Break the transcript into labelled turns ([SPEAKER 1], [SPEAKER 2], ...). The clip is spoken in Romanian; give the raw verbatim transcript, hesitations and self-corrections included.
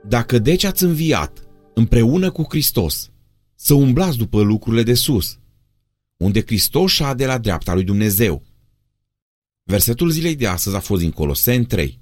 [SPEAKER 1] Dacă deci ați înviat împreună cu Hristos, să umblați după lucrurile de sus, unde Hristos șade la dreapta lui Dumnezeu. Versetul zilei de astăzi a fost din Coloseni trei.